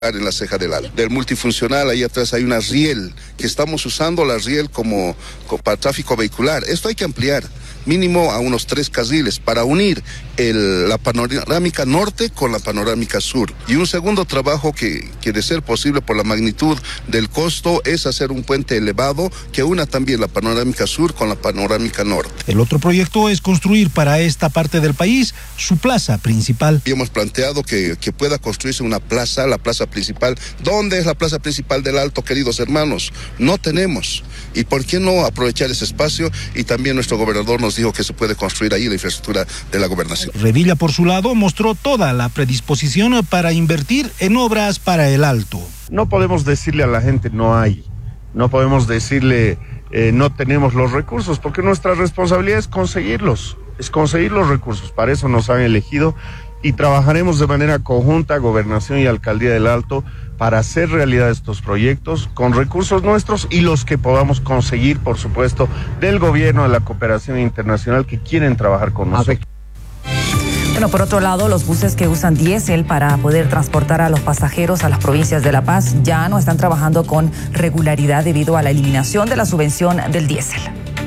en la ceja del multifuncional. Ahí atrás hay una riel que estamos usando la riel como para tráfico vehicular. Esto hay que ampliar mínimo a unos 3 carriles para unir la panorámica norte con la panorámica sur. Y un segundo trabajo que de ser posible por la magnitud del costo es hacer un puente elevado que una también la panorámica sur con la panorámica norte. El otro proyecto es construir para esta parte del país su plaza principal. Y hemos planteado que pueda construirse una plaza, la plaza principal. ¿Dónde es la plaza principal del Alto, queridos hermanos? No tenemos. ¿Y por qué no aprovechar ese espacio? Y también nuestro gobernador nos dijo que se puede construir ahí la infraestructura de la gobernación. Revilla, por su lado, mostró toda la predisposición para invertir en obras para el Alto. No podemos decirle a la gente no hay, no podemos decirle no tenemos los recursos, porque nuestra responsabilidad es conseguir los recursos. Para eso nos han elegido y trabajaremos de manera conjunta, Gobernación y Alcaldía del Alto, para hacer realidad estos proyectos con recursos nuestros y los que podamos conseguir, por supuesto, del gobierno, de la cooperación internacional que quieren trabajar con nosotros. Bueno, por otro lado, los buses que usan diésel para poder transportar a los pasajeros a las provincias de La Paz ya no están trabajando con regularidad debido a la eliminación de la subvención del diésel.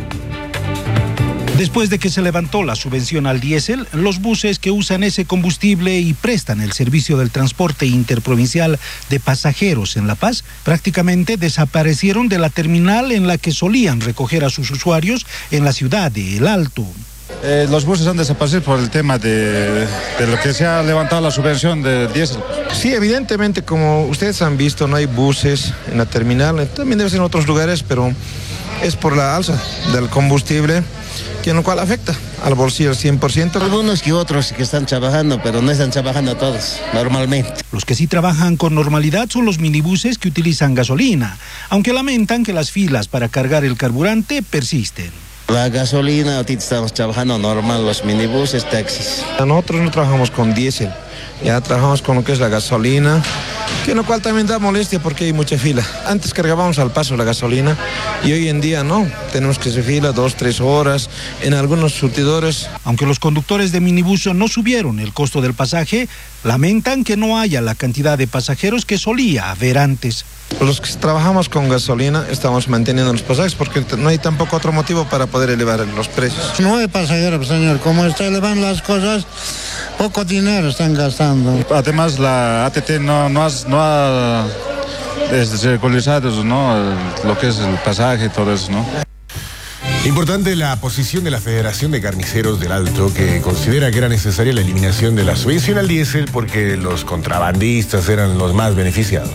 Después de que se levantó la subvención al diésel, los buses que usan ese combustible y prestan el servicio del transporte interprovincial de pasajeros en La Paz prácticamente desaparecieron de la terminal en la que solían recoger a sus usuarios en la ciudad de El Alto. Los buses han desaparecido por el tema de lo que se ha levantado la subvención del diésel. Sí, evidentemente, como ustedes han visto, no hay buses en la terminal, también debe ser en otros lugares, pero es por la alza del combustible, que en lo cual afecta al bolsillo al 100%. Algunos que otros que están trabajando, pero no están trabajando todos, normalmente. Los que sí trabajan con normalidad son los minibuses que utilizan gasolina, aunque lamentan que las filas para cargar el carburante persisten. La gasolina, ahorita estamos trabajando normal, los minibuses, taxis. Nosotros no trabajamos con diésel, ya trabajamos con lo que es la gasolina, que en lo cual también da molestia porque hay mucha fila. Antes cargábamos al paso la gasolina y hoy en día no, tenemos que hacer fila 2-3 horas en algunos surtidores. Aunque los conductores de minibús no subieron el costo del pasaje, lamentan que no haya la cantidad de pasajeros que solía haber antes. Los que trabajamos con gasolina estamos manteniendo los pasajes porque no hay tampoco otro motivo para poder elevar los precios. No hay pasajeros, señor. Como está elevando las cosas, poco dinero están gastando. Además, la ATT no ha regularizado, ¿no?, lo que es el pasaje y todo eso, ¿no? Importante la posición de la Federación de Carniceros del Alto, que considera que era necesaria la eliminación de la subvención al diésel porque los contrabandistas eran los más beneficiados.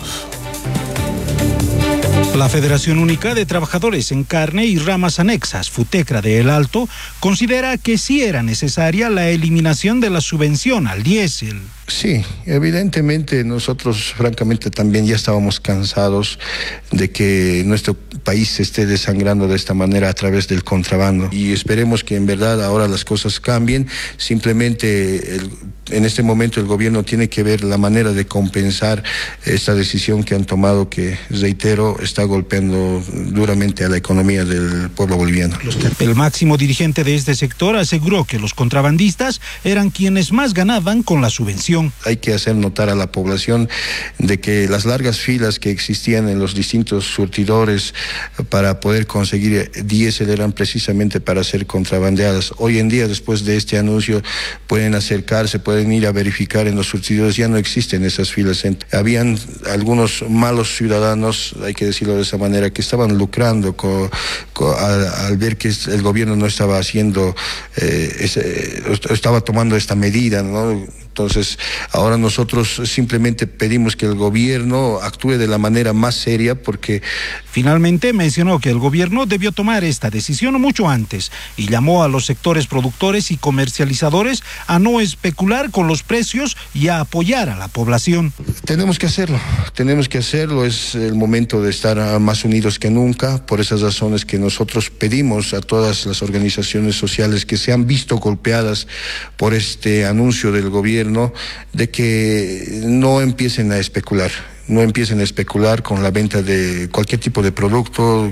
La Federación Única de Trabajadores en Carne y Ramas Anexas, FUTECRA de El Alto, considera que sí era necesaria la eliminación de la subvención al diésel. Sí, evidentemente nosotros francamente también ya estábamos cansados de que nuestro país se esté desangrando de esta manera a través del contrabando y esperemos que en verdad ahora las cosas cambien. Simplemente en este momento el gobierno tiene que ver la manera de compensar esta decisión que han tomado, que reitero está golpeando duramente a la economía del pueblo boliviano. El máximo dirigente de este sector aseguró que los contrabandistas eran quienes más ganaban con la subvención. Hay que hacer notar a la población de que las largas filas que existían en los distintos surtidores para poder conseguir diésel eran precisamente para ser contrabandeadas. Hoy en día, después de este anuncio, pueden acercarse, pueden ir a verificar en los surtidores, ya no existen esas filas. Habían algunos malos ciudadanos, hay que decirlo de esa manera, que estaban lucrando al ver que el gobierno no estaba haciendo, estaba tomando esta medida, ¿no? Entonces, ahora nosotros simplemente pedimos que el gobierno actúe de la manera más seria porque... Finalmente mencionó que el gobierno debió tomar esta decisión mucho antes y llamó a los sectores productores y comercializadores a no especular con los precios y a apoyar a la población. Tenemos que hacerlo, es el momento de estar más unidos que nunca, por esas razones que nosotros pedimos a todas las organizaciones sociales que se han visto golpeadas por este anuncio del gobierno, de que no empiecen a especular con la venta de cualquier tipo de producto.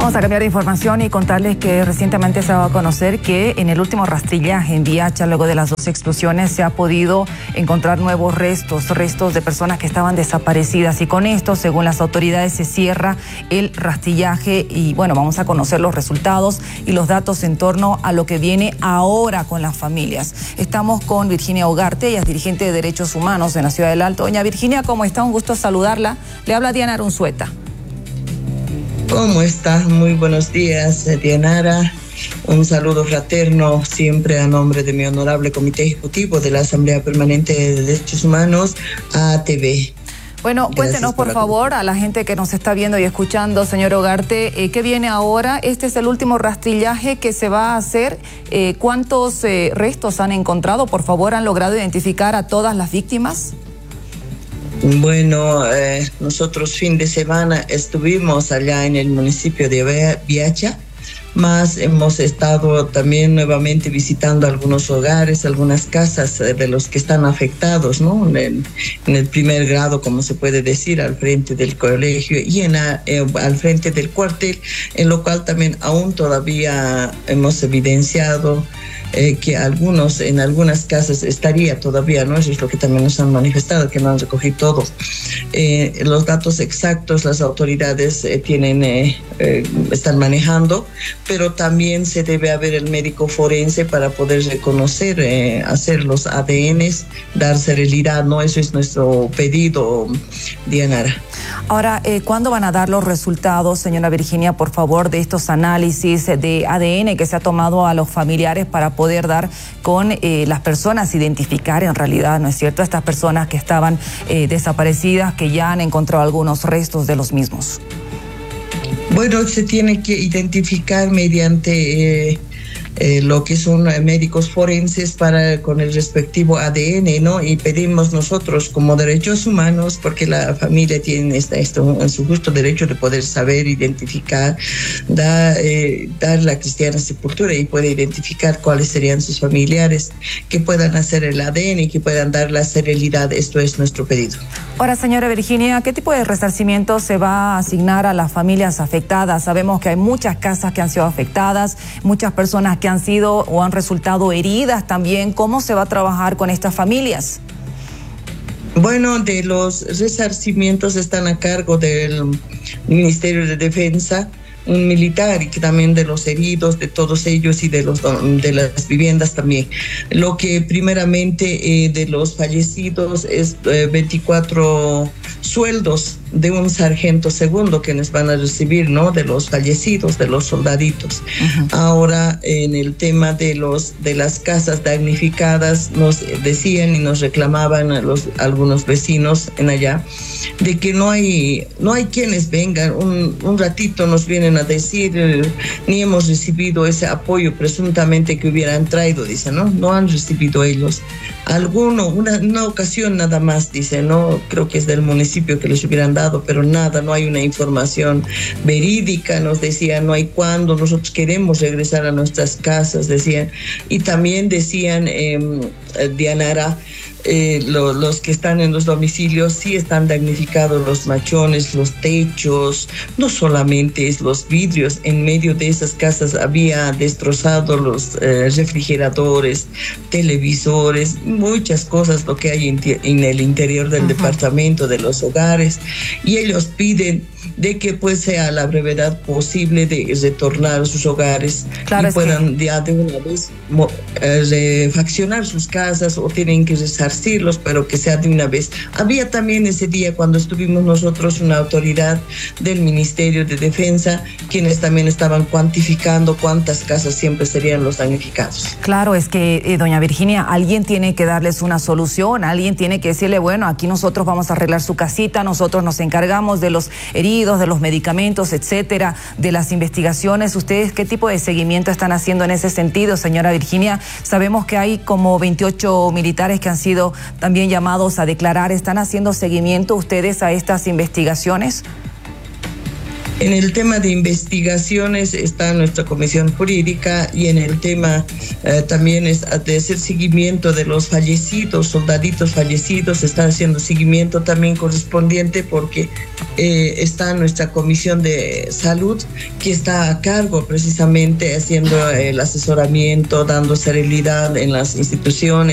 Vamos a cambiar de información y contarles que recientemente se va a conocer que en el último rastrillaje en Viacha, luego de las 2 explosiones, se ha podido encontrar nuevos restos de personas que estaban desaparecidas. Y con esto, según las autoridades, se cierra el rastrillaje y bueno, vamos a conocer los resultados y los datos en torno a lo que viene ahora con las familias. Estamos con Virginia Ugarte, ella es dirigente de Derechos Humanos en la Ciudad del Alto. Doña Virginia, ¿cómo está? Un gusto saludarla. Le habla Diana Arunzueta. ¿Cómo estás? Muy buenos días, Dianara. Un saludo fraterno siempre a nombre de mi honorable Comité Ejecutivo de la Asamblea Permanente de Derechos Humanos, ATV. Bueno, cuéntenos por favor a la gente que nos está viendo y escuchando, señor Ugarte, ¿qué viene ahora? Este es el último rastrillaje que se va a hacer. ¿Cuántos restos han encontrado? Por favor, ¿han logrado identificar a todas las víctimas? Bueno, nosotros fin de semana estuvimos allá en el municipio de Viacha, más hemos estado también nuevamente visitando algunos hogares, algunas casas de los que están afectados, ¿no? En el primer grado, como se puede decir, al frente del colegio y al frente del cuartel, en lo cual también aún todavía hemos evidenciado que en algunas casas estaría todavía, ¿no? Eso es lo que también nos han manifestado, que no han recogido todo. Los datos exactos las autoridades están manejando, pero también se debe haber el médico forense para poder reconocer, hacer los ADNs, dar seriedad, ¿no? Eso es nuestro pedido, Dianara. Ahora, ¿cuándo van a dar los resultados, señora Virginia, por favor, de estos análisis de ADN que se ha tomado a los familiares para poder dar con las personas, identificar en realidad, ¿no es cierto?, a estas personas que estaban desaparecidas, que ya han encontrado algunos restos de los mismos? Bueno, se tiene que identificar mediante lo que son médicos forenses con el respectivo ADN, ¿no? Y pedimos nosotros como derechos humanos, porque la familia tiene esto en su justo derecho de poder saber, identificar, dar la cristiana sepultura y puede identificar cuáles serían sus familiares, que puedan hacer el ADN y que puedan dar la seriedad. Esto es nuestro pedido. Ahora, señora Virginia, ¿qué tipo de resarcimiento se va a asignar a las familias afectadas? Sabemos que hay muchas casas que han sido afectadas, muchas personas que han sido o han resultado heridas también. ¿Cómo se va a trabajar con estas familias? Bueno, de los resarcimientos están a cargo del Ministerio de Defensa, un militar, y que también de los heridos, de todos ellos y de las viviendas también. Lo que primeramente de los fallecidos es 24 sueldos de un sargento segundo que nos van a recibir, ¿no? De los fallecidos, de los soldaditos. Uh-huh. Ahora, en el tema de las casas damnificadas, nos decían y nos reclamaban algunos vecinos en allá de que no hay quienes vengan. Un ratito nos vienen a decir, ni hemos recibido ese apoyo presuntamente que hubieran traído, dicen, ¿no? No han recibido ellos. Una ocasión nada más, dice, ¿no? Creo que es del municipio que les hubieran dado, pero nada, no hay una información verídica, nos decían, no hay cuándo, nosotros queremos regresar a nuestras casas, decían. Y también decían, Dianara, los que están en los domicilios sí están damnificados, los machones, los techos, no solamente es los vidrios. En medio de esas casas había destrozado los refrigeradores, televisores, muchas cosas, lo que hay en el interior del departamento, de los hogares, y ellos piden de que pues sea a la brevedad posible de retornar a sus hogares, claro, y puedan ya de una vez refaccionar sus casas, o tienen que resarcirlos, pero que sea de una vez. Había también ese día, cuando estuvimos nosotros, una autoridad del Ministerio de Defensa, quienes también estaban cuantificando cuántas casas siempre serían los damnificados. Claro, es que doña Virginia, alguien tiene que darles una solución, alguien tiene que decirle, bueno, aquí nosotros vamos a arreglar su casita, nosotros nos encargamos de los heridos, de los medicamentos, etcétera, de las investigaciones. ¿Ustedes qué tipo de seguimiento están haciendo en ese sentido, señora Virginia? Sabemos que hay como 28 militares que han sido también llamados a declarar. ¿Están haciendo seguimiento ustedes a estas investigaciones? En el tema de investigaciones está nuestra comisión jurídica y en el tema también es de hacer seguimiento de los fallecidos, soldaditos fallecidos, está haciendo seguimiento también correspondiente porque está nuestra comisión de salud que está a cargo precisamente haciendo el asesoramiento, dando serenidad en las instituciones.